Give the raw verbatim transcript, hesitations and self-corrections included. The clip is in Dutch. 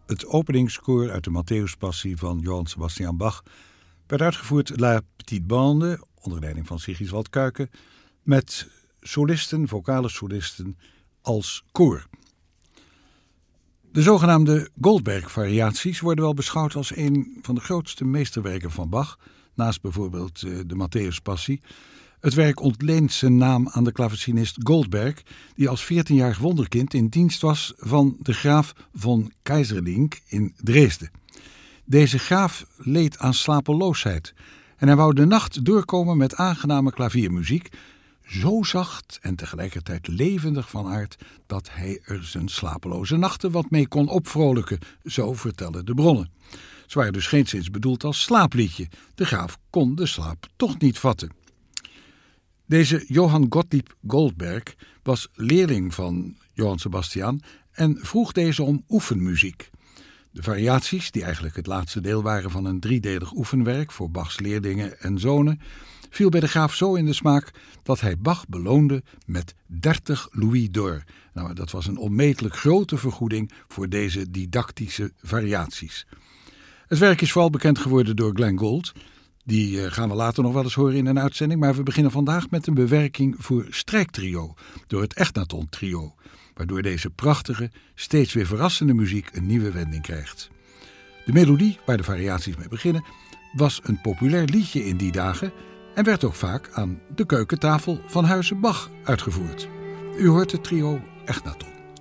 Het openingskoor uit de Matthäuspassie van Johann Sebastian Bach werd uitgevoerd La Petite Bande, onder leiding van Sigiswald Kuijken, met solisten, vocale solisten als koor. De zogenaamde Goldberg-variaties worden wel beschouwd als een van de grootste meesterwerken van Bach, naast bijvoorbeeld de Matthäuspassie. Het werk ontleent zijn naam aan de klavecinist Goldberg, die als veertienjarig wonderkind in dienst was van de graaf von Keyserlingk in Dresden. Deze graaf leed aan slapeloosheid en hij wou de nacht doorkomen met aangename klaviermuziek, zo zacht en tegelijkertijd levendig van aard dat hij er zijn slapeloze nachten wat mee kon opvrolijken, zo vertellen de bronnen. Ze waren dus geenszins bedoeld als slaapliedje. De graaf kon de slaap toch niet vatten. Deze Johann Gottlieb Goldberg was leerling van Johann Sebastian en vroeg deze om oefenmuziek. De variaties, die eigenlijk het laatste deel waren van een driedelig oefenwerk voor Bachs leerlingen en zonen, viel bij de graaf zo in de smaak dat hij Bach beloonde met dertig louis d'or. Nou, dat was een onmetelijk grote vergoeding voor deze didactische variaties. Het werk is vooral bekend geworden door Glenn Gould. Die gaan we later nog wel eens horen in een uitzending, maar we beginnen vandaag met een bewerking voor strijktrio door het Echnaton Trio, waardoor deze prachtige, steeds weer verrassende muziek een nieuwe wending krijgt. De melodie, waar de variaties mee beginnen, was een populair liedje in die dagen en werd ook vaak aan de keukentafel van Huize Bach uitgevoerd. U hoort het trio Echnaton.